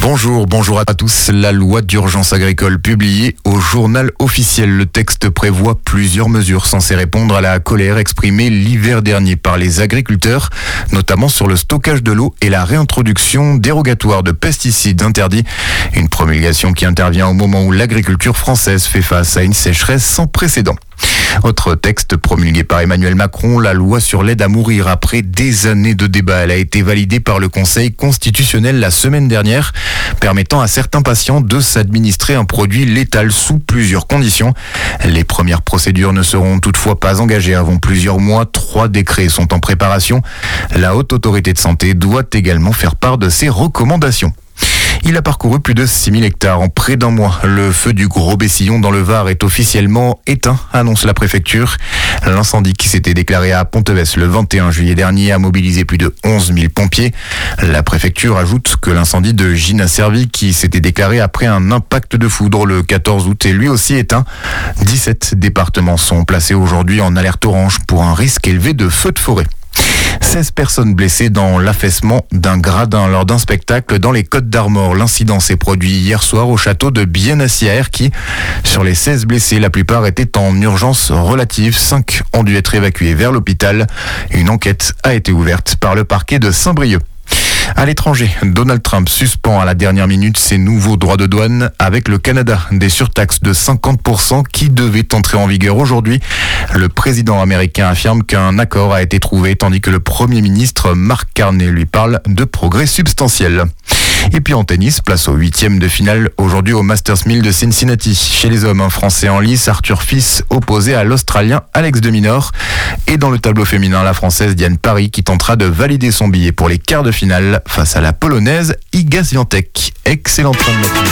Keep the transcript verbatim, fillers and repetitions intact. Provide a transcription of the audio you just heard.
Bonjour, bonjour à tous. La loi d'urgence agricole publiée au journal officiel. Le texte prévoit plusieurs mesures censées répondre à la colère exprimée l'hiver dernier par les agriculteurs, notamment sur le stockage de l'eau et la réintroduction dérogatoire de pesticides interdits. Une promulgation qui intervient au moment où l'agriculture française fait face à une sécheresse sans précédent. Autre texte promulgué par Emmanuel Macron, la loi sur l'aide à mourir. Après des années de débat, elle a été validée par le Conseil constitutionnel la semaine dernière, permettant à certains patients de s'administrer un produit létal sous plusieurs conditions. Les premières procédures ne seront toutefois pas engagées avant plusieurs mois. Trois décrets sont en préparation. La Haute Autorité de Santé doit également faire part de ses recommandations. Il a parcouru plus de six mille hectares en près d'un mois. Le feu du Gros Bessillon dans le Var est officiellement éteint, annonce la préfecture. L'incendie qui s'était déclaré à Ponteves le vingt et un juillet dernier a mobilisé plus de onze mille pompiers. La préfecture ajoute que l'incendie de Gines-Servi, qui s'était déclaré après un impact de foudre le quatorze août, est lui aussi éteint. dix-sept départements sont placés aujourd'hui en alerte orange pour un risque élevé de feux de forêt. seize personnes blessées dans l'affaissement d'un gradin lors d'un spectacle dans les Côtes-d'Armor. L'incident s'est produit hier soir au château de Bienne-Assière qui, sur les seize blessés, la plupart étaient en urgence relative. cinq ont dû être évacués vers l'hôpital. Une enquête a été ouverte par le parquet de Saint-Brieuc. À l'étranger, Donald Trump suspend à la dernière minute ses nouveaux droits de douane avec le Canada. Des surtaxes de cinquante pour cent qui devaient entrer en vigueur aujourd'hui. Le président américain affirme qu'un accord a été trouvé tandis que le Premier ministre Mark Carney lui parle de progrès substantiels. Et puis en tennis, place au huitième de finale aujourd'hui au Masters mille de Cincinnati. Chez les hommes, un Français en lice, Arthur Fils, opposé à l'Australien Alex de Minaur. Et dans le tableau féminin, la Française Diane Parry qui tentera de valider son billet pour les quarts de finale face à la Polonaise Iga Świątek. Excellente fin de matinée.